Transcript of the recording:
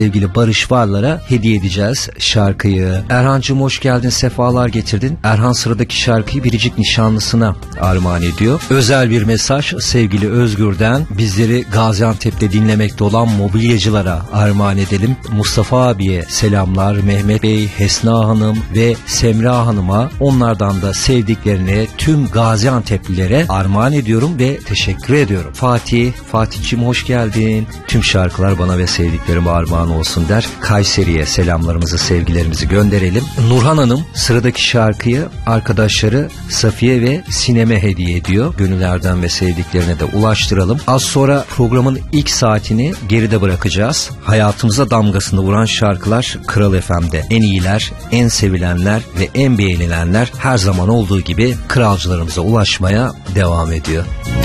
sevgili Barış Varlar'a hediye edeceğiz şarkıyı. Erhan'cığım hoş geldin, sefalar getirdin. Erhan sıradaki şarkıyı biricik nişanlısına armağan ediyor. Özel bir mesaj sevgili Özgür'den bizleri Gaziantep'te dinlemekte olan mobilyacılara armağan edelim. Mustafa abiye selamlar, Mehmet Bey, Hesna Hanım ve Semra Hanım'a, onlardan da sevdiklerine, tüm Gaziantep'lilere armağan ediyorum ve teşekkür ediyorum. Fatih'cim hoş geldin. Tüm şarkılar bana ve sevdiklerime armağan olsun der. Kayseri'ye selamlarımızı, sevgilerimizi gönderelim. Nurhan Hanım sıradaki şarkıyı arkadaşları Safiye ve Sinem'e hediye ediyor. Gönüllerden ve sevdiklerine de ulaştıralım. Az sonra programın ilk saatini geride bırakacağız. Hayatımıza damgasını vuran şarkılar Kral FM'de. En iyiler, en sevilenler ve en beğenilenler her zaman olduğu gibi kralcılarımıza ulaşmaya devam ediyor.